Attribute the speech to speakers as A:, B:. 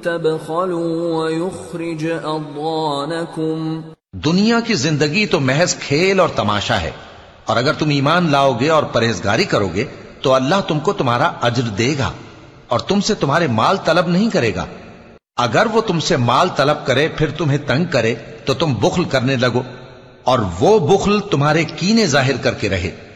A: तबखलू व युखरिज अद्गानकुम।
B: दुनिया की जिंदगी तो महज खेल और तमाशा है, और अगर तुम ईमान लाओगे और परहेजगारी करोगे तो अल्लाह तुमको तुम्हारा अज्र देगा और तुमसे तुम्हारे माल तलब नहीं करेगा। अगर वो तुमसे माल तलब करे फिर तुम्हें तंग करे तो तुम बुख्ल करने लगो, और वो बुख्ल तुम्हारे कीने जाहिर करके रहे।